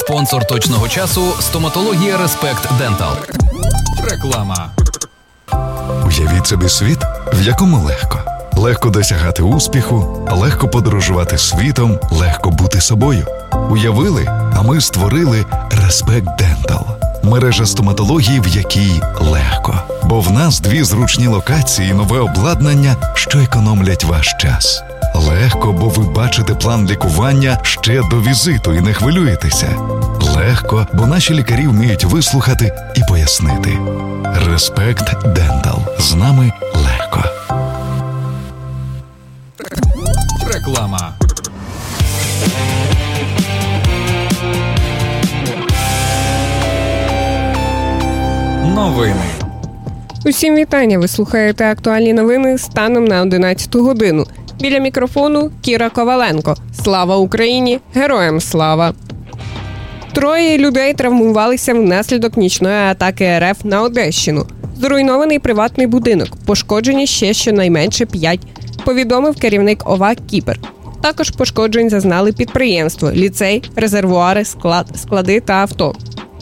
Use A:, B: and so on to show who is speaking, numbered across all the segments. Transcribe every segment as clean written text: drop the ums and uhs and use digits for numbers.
A: Спонсор точного часу – стоматологія Респект Дентал. Реклама.
B: Уявіть собі світ, в якому легко. Легко досягати успіху, легко подорожувати світом, легко бути собою. Уявили, а ми створили Респект Дентал. Мережа стоматології, в якій легко. Бо в нас 2 зручні локації і нове обладнання, що економлять ваш час. Легко, бо ви бачите план лікування ще до візиту і не хвилюєтеся. Легко, бо наші лікарі вміють вислухати і пояснити. Респект Дентал. З нами легко.
A: Реклама. Новини.
C: Усім вітання! Ви слухаєте актуальні новини станом на 11 годину. Біля мікрофону Кіра Коваленко. Слава Україні! Героям слава! 3 людей травмувалися внаслідок нічної атаки РФ на Одещину. Зруйнований приватний будинок. Пошкоджені ще щонайменше 5, повідомив керівник ОВА Кіпр. Також пошкоджень зазнали підприємство, ліцей, резервуари, склади та авто.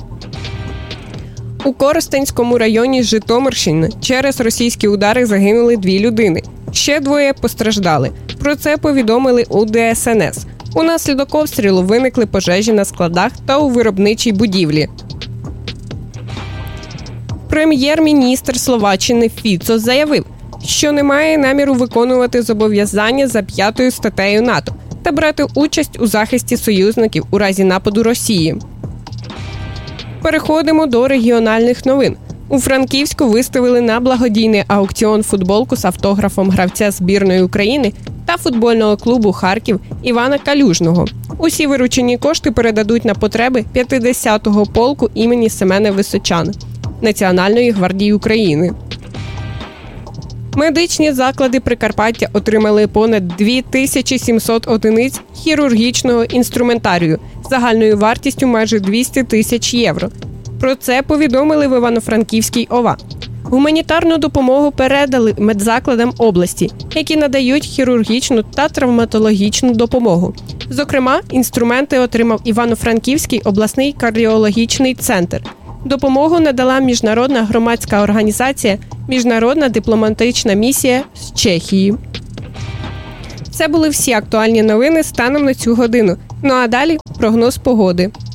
C: У Коростенському районі Житомирщини через російські удари загинули 2 людини. Ще 2 постраждали. Про це повідомили у ДСНС. Унаслідок обстрілу виникли пожежі на складах та у виробничій будівлі. Прем'єр-міністр Словаччини Фіцо заявив, що не має наміру виконувати зобов'язання за 5 статтею НАТО та брати участь у захисті союзників у разі нападу Росії. Переходимо до регіональних новин. У Франківську виставили на благодійний аукціон футболку з автографом гравця збірної України та футбольного клубу «Харків» Івана Калюжного. Усі виручені кошти передадуть на потреби 50-го полку імені Семена Височана Національної гвардії України. Медичні заклади Прикарпаття отримали понад 2700 одиниць хірургічного інструментарію загальною вартістю майже 200 тисяч євро. Про це повідомили в Івано-Франківській ОВА. Гуманітарну допомогу передали медзакладам області, які надають хірургічну та травматологічну допомогу. Зокрема, інструменти отримав Івано-Франківський обласний кардіологічний центр. Допомогу надала міжнародна громадська організація «Міжнародна дипломатична місія» з Чехії. Це були всі актуальні новини станом на цю годину. Ну а далі прогноз погоди.